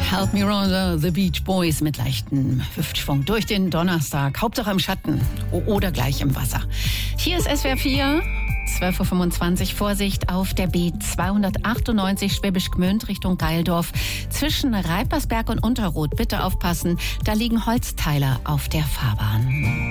Help Me Rosa, The Beach Boys mit leichtem Hüftschwung durch den Donnerstag. Hauptsache im Schatten oder gleich im Wasser. Hier ist SWR 4, 12.25 Uhr. Vorsicht auf der B298 Schwäbisch Gmünd Richtung Geildorf. Zwischen Reipersberg und Unterroth. Bitte aufpassen, da liegen Holzteile auf der Fahrbahn.